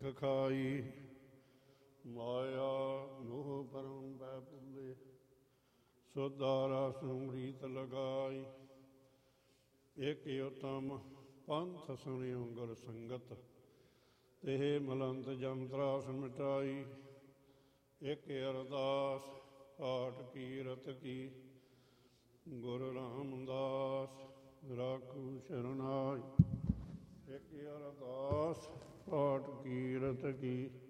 ਸਿੱਖ ਖਾਈ, ਮਾਇਆ ਮੋਹ ਪਰਮ ਪੈ ਭੁੱਲੇ, ਸੁਧਾਰਾ ਸਮਰੀਤ ਲਗਾਈ। ਇਕ ਉਤਮ ਪੰਥ ਸੁਣਿਓ ਗੁਰ ਸੰਗਤ, ਤੇ ਮਲੰਤ ਜਮ ਤਰਾਸ ਮਿਟਾਈ। ਇਕ ਅਰਦਾਸ ਪਾਠ ਕੀਰਤ ਕੀ, ਗੁਰੂ ਰਾਮਦਾਸ ਰਾਖੂ ਸ਼ਰਨਾਈ। ਇਕ ਅਰਦਾਸ ਪਾਠ ਕੀਰਤ ਕੀ,